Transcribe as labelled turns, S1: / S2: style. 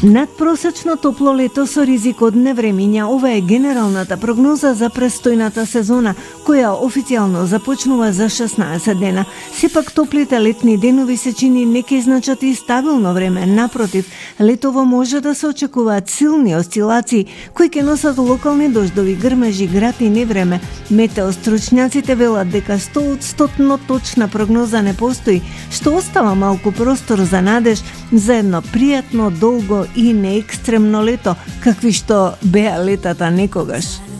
S1: Надпросечно топло лето со ризик од невремиња, ова е генералната прогноза за престојната сезона, која официјално започнува за 16 дена. Сепак топлите летни денови се чини не ќе значат и стабилно време. Напротив, летово може да се очекуваат силни осцилации, кои ќе носат локални дождови, грмежи, град и невреме. Метеостручњаците велат дека 100% точна прогноза не постои, што остава малку простор за надеж за едно пријатно, долго и неекстремно лето, какви што беа летата некогаш.